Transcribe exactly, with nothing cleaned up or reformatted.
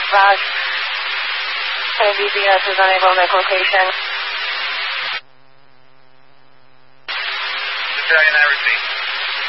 Raj. A B C S is unable to make location. Battalion, I repeat.